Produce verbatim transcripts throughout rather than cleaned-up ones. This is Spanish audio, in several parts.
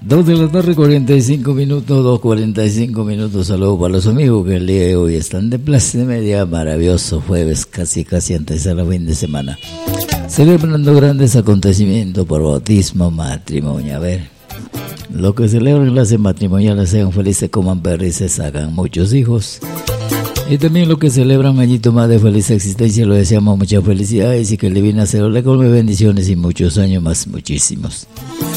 dos de la tarde, cuarenta y cinco minutos, dos cuarenta y cinco minutos. Saludos para los amigos que el día de hoy están de Plaza de Media. Maravilloso jueves, casi casi antes de la fin de semana. Celebrando grandes acontecimientos por bautismo, matrimonio. A ver, lo que celebran clases matrimoniales, sean felices, coman perrices, hagan muchos hijos. Y también lo que celebran un añito más de feliz existencia, lo deseamos muchas felicidades y que el divino Señor le colme bendiciones y muchos años más, muchísimos.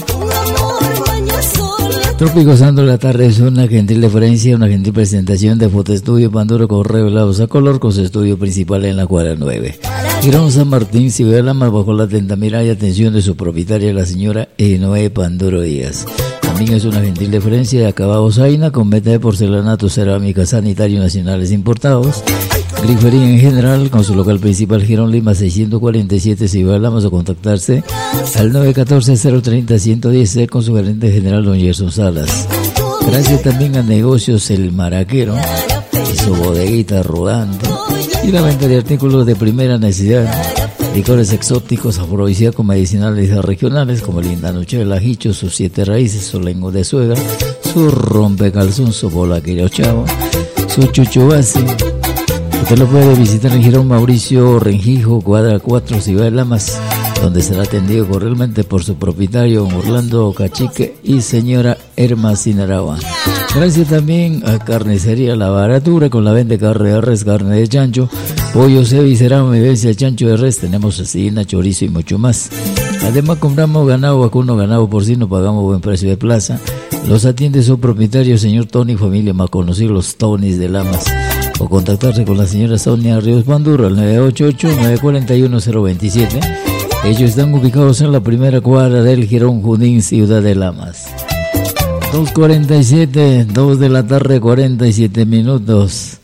Trópico Santo, la tarde es una gentil referencia, una gentil presentación de Fotoestudio Panduro con revelados a color con su estudio principal en la cuadra nueve. Girón San Martín, Ciudad Lamas, bajo la atenta mirada y atención de su propietaria, la señora Enoé Panduro Díaz. También es una gentil referencia de acabados Aina con meta de porcelanato, cerámica, sanitario nacionales importados. Grifería en general, con su local principal Girón Lima seiscientos cuarenta y siete, si hablamos o contactarse al nueve uno cuatro, cero tres cero, uno uno cero con su gerente general don Gerson Salas. Gracias también a Negocios El Maraquero y su bodeguita rodante y la venta de artículos de primera necesidad, licores exóticos, afrodisíacos, medicinales y regionales como el Indanuchel, ajicho, sus siete raíces, su lengua de suegra, su rompecalzón, su bola quiriochavo, su chuchubasi. Usted lo puede visitar en Girón Mauricio Rengijo, cuadra cuatro, Ciudad de Lamas, donde será atendido cordialmente por su propietario Orlando Cachique y señora Erma Sinaragua. Gracias también a Carnicería La Baratura, con la venta de carne de res, carne de chancho, pollo, ceviche, ceramo, vivencia, chancho de res, tenemos cecina, chorizo y mucho más. Además compramos ganado vacuno, ganado porcino, pagamos buen precio de plaza. Los atiende su propietario, señor Tony, familia más conocidos, los Tonys de Lamas. O contactarse con la señora Sonia Ríos Panduro al nueve ocho ocho, nueve cuatro uno, cero dos siete. Ellos están ubicados en la primera cuadra del Girón Junín, Ciudad de Lamas. dos cuarenta y siete, dos de la tarde, cuarenta y siete minutos.